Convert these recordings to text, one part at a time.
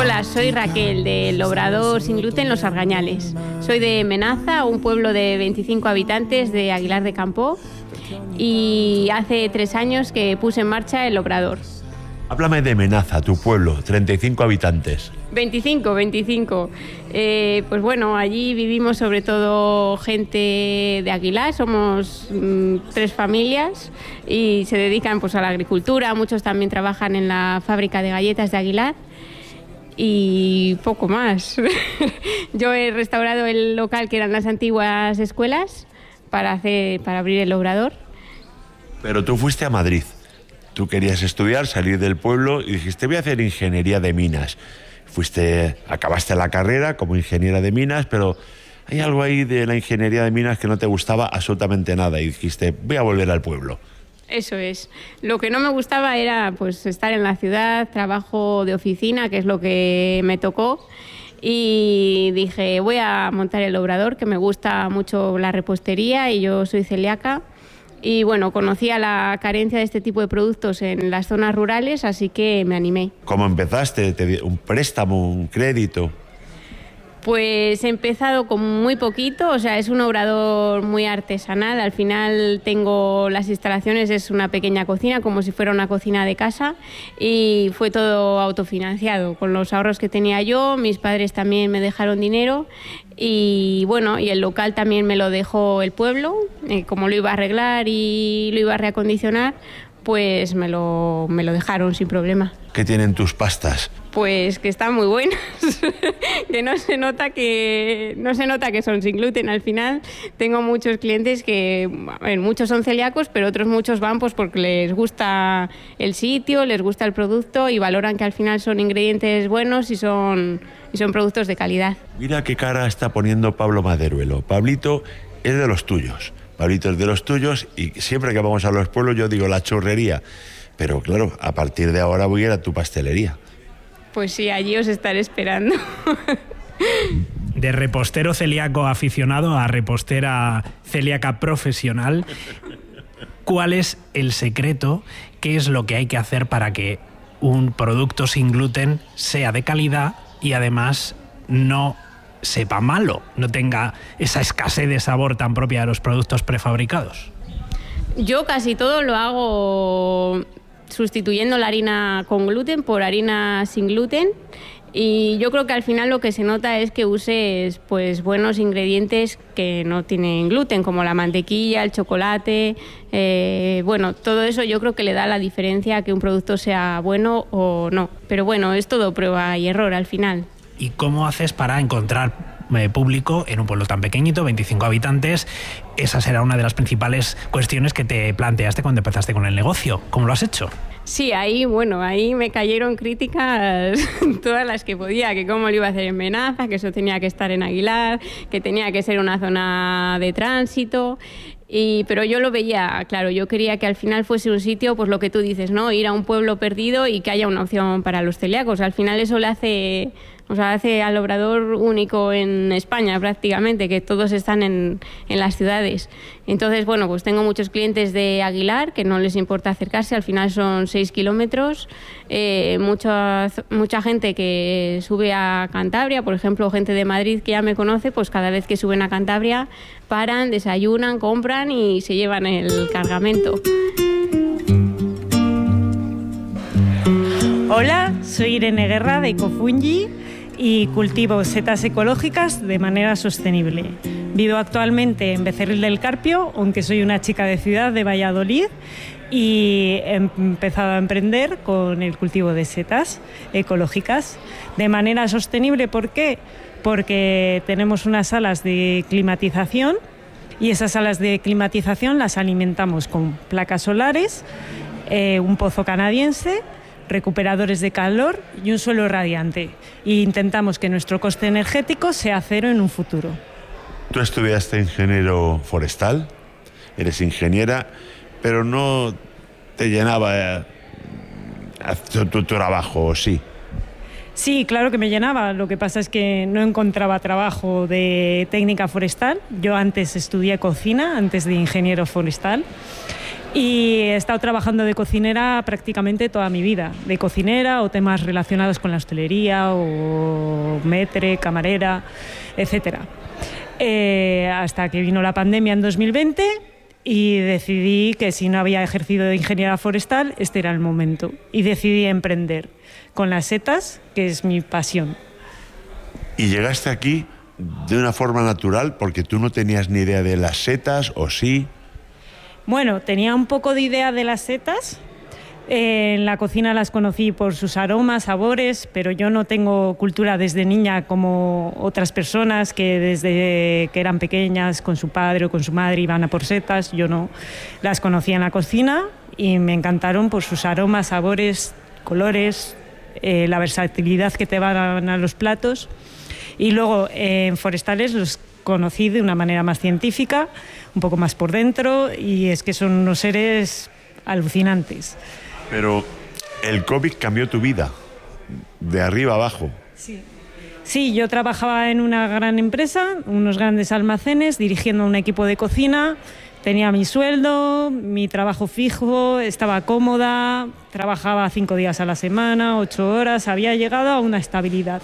Hola, soy Raquel, del Obrador Sin Gluten Los Argañales. Soy de Menaza, un pueblo de 25 habitantes de Aguilar de Campoo, y hace 3 años que puse en marcha el Obrador. Háblame de Menaza, tu pueblo, 35 habitantes. 25. Pues bueno, allí vivimos sobre todo gente de Aguilar, somos 3 familias y se dedican pues a la agricultura, muchos también trabajan en la fábrica de galletas de Aguilar y poco más. Yo he restaurado el local que eran las antiguas escuelas para abrir el Obrador. Pero tú fuiste a Madrid. Tú querías estudiar, salir del pueblo y dijiste, voy a hacer ingeniería de minas. Acabaste la carrera como ingeniera de minas, pero hay algo ahí de la ingeniería de minas que no te gustaba absolutamente nada y dijiste, voy a volver al pueblo. Eso es. Lo que no me gustaba era pues estar en la ciudad, trabajo de oficina, que es lo que me tocó. Y dije, voy a montar el Obrador, que me gusta mucho la repostería y yo soy celíaca. Y bueno, conocía la carencia de este tipo de productos en las zonas rurales, así que me animé. ¿Cómo empezaste? ¿Te dio un préstamo, un crédito? Pues he empezado con muy poquito, o sea, es un obrador muy artesanal. Al final tengo las instalaciones, es una pequeña cocina, como si fuera una cocina de casa, y fue todo autofinanciado. Con los ahorros que tenía yo, mis padres también me dejaron dinero y bueno, y el local también me lo dejó el pueblo, como lo iba a arreglar y lo iba a reacondicionar, pues me lo dejaron sin problema. ¿Qué tienen tus pastas? Pues que están muy buenas, que no se nota que son sin gluten. Al final tengo muchos clientes que, muchos son celíacos, pero otros muchos van pues porque les gusta el sitio, les gusta el producto y valoran que al final son ingredientes buenos y son productos de calidad. Mira qué cara está poniendo Pablo Maderuelo. Pablito es de los tuyos. Pablito es de los tuyos y siempre que vamos a los pueblos yo digo la churrería. Pero claro, a partir de ahora voy a ir a tu pastelería. Pues sí, allí os estaré esperando. De repostero celíaco aficionado a repostera celíaca profesional, ¿cuál es el secreto? ¿Qué es lo que hay que hacer para que un producto sin gluten sea de calidad y además no sepa malo, no tenga esa escasez de sabor tan propia de los productos prefabricados? Yo casi todo lo hago sustituyendo la harina con gluten por harina sin gluten, y yo creo que al final lo que se nota es que uses pues buenos ingredientes que no tienen gluten, como la mantequilla, el chocolate, todo eso yo creo que le da la diferencia a que un producto sea bueno o no. Pero bueno, es todo prueba y error al final. ¿Y cómo haces para encontrar público en un pueblo tan pequeñito, 25 habitantes? Esa será una de las principales cuestiones que te planteaste cuando empezaste con el negocio. ¿Cómo lo has hecho? Sí, ahí me cayeron críticas todas las que podía, que cómo lo iba a hacer en Menaza, que eso tenía que estar en Aguilar, que tenía que ser una zona de tránsito. Pero yo lo veía, claro, yo quería que al final fuese un sitio, pues lo que tú dices, ¿no? Ir a un pueblo perdido y que haya una opción para los celíacos. Al final eso le hace al Obrador único en España prácticamente, que todos están en las ciudades. Entonces, bueno, pues tengo muchos clientes de Aguilar que no les importa acercarse, al final son 6 kilómetros. Mucha gente que sube a Cantabria, por ejemplo, gente de Madrid que ya me conoce, pues cada vez que suben a Cantabria paran, desayunan, compran y se llevan el cargamento. Hola, soy Irene Guerra de Ecofungi y cultivo setas ecológicas de manera sostenible. Vivo actualmente en Becerril del Carpio, aunque soy una chica de ciudad de Valladolid, y he empezado a emprender con el cultivo de setas ecológicas de manera sostenible. ¿Por qué? Porque tenemos unas salas de climatización y esas salas de climatización las alimentamos con placas solares, un pozo canadiense, recuperadores de calor y un suelo radiante. E intentamos que nuestro coste energético sea cero en un futuro. Tú estudiaste ingeniero forestal, eres ingeniera, pero no te llenaba tu trabajo, ¿o sí? Sí, claro que me llenaba. Lo que pasa es que no encontraba trabajo de técnica forestal. Yo antes estudié cocina, antes de ingeniero forestal. Y he estado trabajando de cocinera prácticamente toda mi vida, de cocinera o temas relacionados con la hostelería o maître, camarera, etcétera. Hasta que vino la pandemia en 2020 y decidí que si no había ejercido de ingeniera forestal, este era el momento. Y decidí emprender con las setas, que es mi pasión. Y llegaste aquí de una forma natural porque tú no tenías ni idea de las setas, ¿o sí? Bueno, tenía un poco de idea de las setas. En la cocina las conocí por sus aromas, sabores, pero yo no tengo cultura desde niña como otras personas que desde que eran pequeñas con su padre o con su madre iban a por setas. Yo no. Las conocí en la cocina y me encantaron por sus aromas, sabores, colores, la versatilidad que te van a los platos. Y luego en forestales los conocí de una manera más científica, un poco más por dentro, y es que son unos seres alucinantes. Pero el COVID cambió tu vida, de arriba abajo. Sí, yo trabajaba en una gran empresa, unos grandes almacenes, dirigiendo un equipo de cocina. Tenía mi sueldo, mi trabajo fijo, estaba cómoda, trabajaba 5 días a la semana, 8 horas, había llegado a una estabilidad.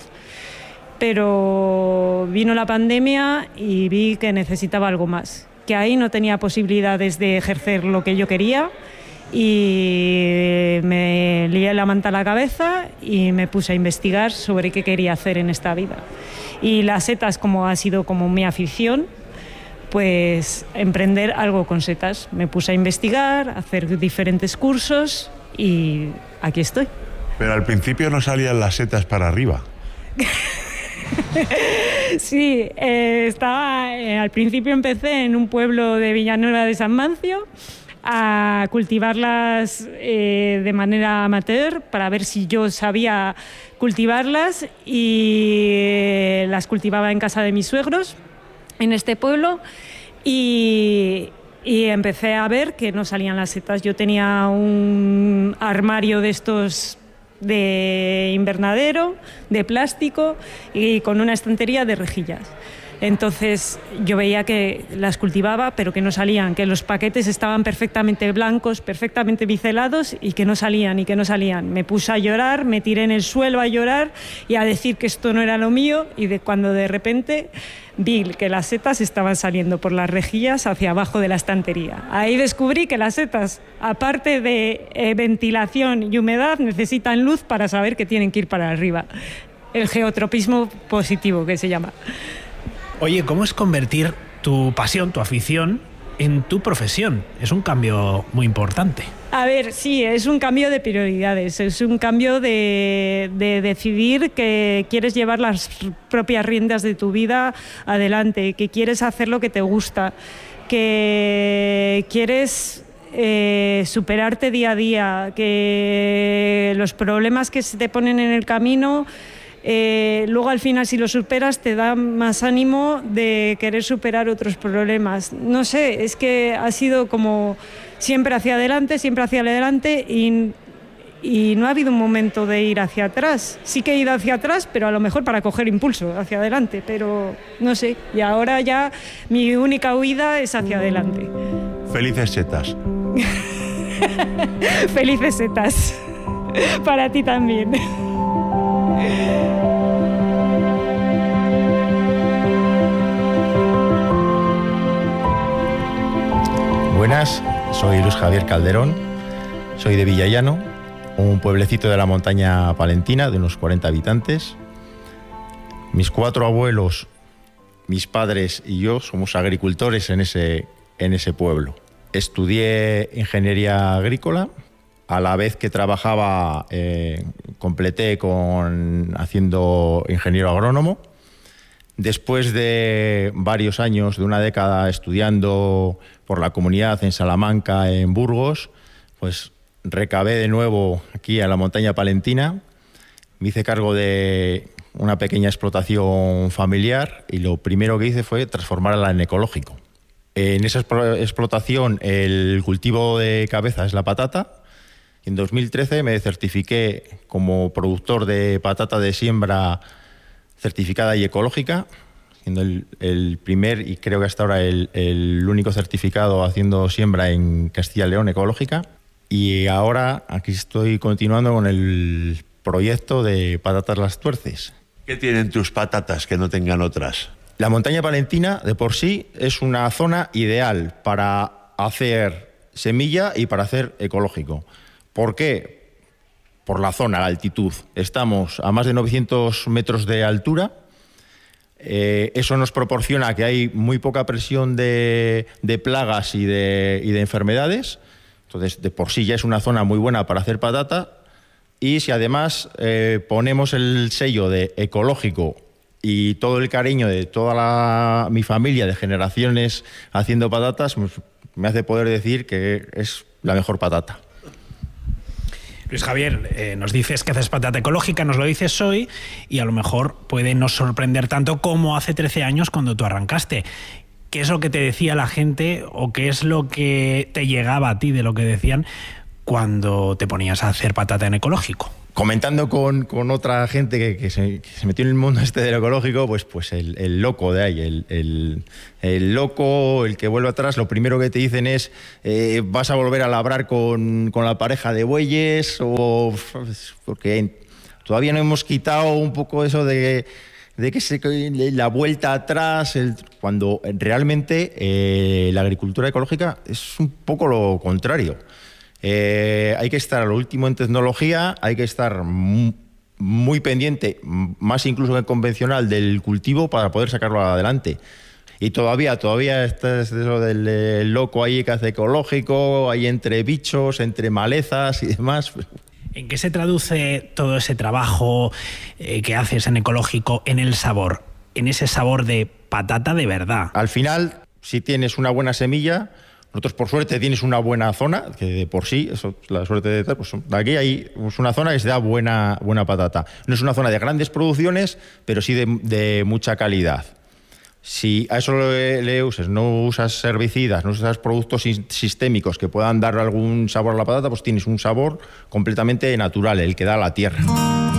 Pero vino la pandemia y vi que necesitaba algo más, que ahí no tenía posibilidades de ejercer lo que yo quería y me lié la manta a la cabeza y me puse a investigar sobre qué quería hacer en esta vida. Y las setas, como ha sido como mi afición, pues emprender algo con setas. Me puse a investigar, a hacer diferentes cursos y aquí estoy. Pero al principio no salían las setas para arriba. Sí, al principio empecé en un pueblo de Villanueva de San Mancio a cultivarlas de manera amateur para ver si yo sabía cultivarlas y las cultivaba en casa de mis suegros en este pueblo y empecé a ver que no salían las setas. Yo tenía un armario de estos de invernadero, de plástico y con una estantería de rejillas. Entonces yo veía que las cultivaba pero que no salían, que los paquetes estaban perfectamente blancos, perfectamente bicelados y que no salían y que no salían. Me puse a llorar, me tiré en el suelo a llorar y a decir que esto no era lo mío y cuando de repente vi que las setas estaban saliendo por las rejillas hacia abajo de la estantería. Ahí descubrí que las setas, aparte de ventilación y humedad, necesitan luz para saber que tienen que ir para arriba. El geotropismo positivo, que se llama. Oye, ¿cómo es convertir tu pasión, tu afición, en tu profesión? Es un cambio muy importante. A ver, sí, es un cambio de prioridades, es un cambio de decidir que quieres llevar las propias riendas de tu vida adelante, que quieres hacer lo que te gusta, que quieres superarte día a día, que los problemas que se te ponen en el camino... luego al final si lo superas te da más ánimo de querer superar otros problemas. No sé, es que ha sido como siempre hacia adelante y no ha habido un momento de ir hacia atrás. Sí que he ido hacia atrás, pero a lo mejor para coger impulso hacia adelante, pero no sé. Y ahora ya mi única huida es hacia adelante. Felices setas. Felices setas. Para ti también. Buenas, soy Luis Javier Calderón, soy de Villallano, un pueblecito de la montaña palentina de unos 40 habitantes. Mis 4 abuelos, mis padres y yo somos agricultores en ese pueblo. Estudié ingeniería agrícola, a la vez que trabajaba completé haciendo ingeniero agrónomo. Después de varios años, de una década estudiando por la comunidad en Salamanca, en Burgos, pues recabé de nuevo aquí a la montaña palentina. Me hice cargo de una pequeña explotación familiar y lo primero que hice fue transformarla en ecológico. En esa explotación el cultivo de cabeza es la patata. En 2013 me certifiqué como productor de patata de siembra certificada y ecológica. siendo el primer y creo que hasta ahora el único certificado haciendo siembra en Castilla y León ecológica. Y ahora aquí estoy continuando con el proyecto de patatas Las Tuerces. ¿Qué tienen tus patatas que no tengan otras? La montaña palentina de por sí es una zona ideal para hacer semilla y para hacer ecológico. ¿Por qué? Por la zona, la altitud. Estamos a más de 900 metros de altura. Eso nos proporciona que hay muy poca presión de plagas y de enfermedades. Entonces, de por sí ya es una zona muy buena para hacer patata. Y si además ponemos el sello de ecológico y todo el cariño de toda mi familia de generaciones haciendo patatas, me hace poder decir que es la mejor patata. Luis Javier, nos dices que haces patata ecológica, nos lo dices hoy, y a lo mejor puede no sorprender tanto como hace 13 años cuando tú arrancaste. ¿Qué es lo que te decía la gente o qué es lo que te llegaba a ti de lo que decían cuando te ponías a hacer patata en ecológico? Comentando con otra gente que se metió en el mundo del ecológico, pues el loco de ahí, el loco, el que vuelve atrás, lo primero que te dicen es vas a volver a labrar con la pareja de bueyes, porque todavía no hemos quitado un poco eso de que la vuelta atrás, cuando realmente la agricultura ecológica es un poco lo contrario. Hay que estar a lo último en tecnología, hay que estar muy pendiente, más incluso que el convencional, del cultivo para poder sacarlo adelante. Y todavía está eso del loco ahí que hace ecológico, ahí entre bichos, entre malezas y demás. ¿En qué se traduce todo ese trabajo que haces en ecológico en el sabor? En ese sabor de patata de verdad. Al final, si tienes una buena semilla, nosotros por suerte tienes una buena zona, que de por sí, eso es la suerte de pues aquí hay una zona que se da buena patata. No es una zona de grandes producciones, pero sí de mucha calidad. Si a eso le usas, no usas herbicidas, no usas productos sistémicos que puedan dar algún sabor a la patata, pues tienes un sabor completamente natural, el que da la tierra.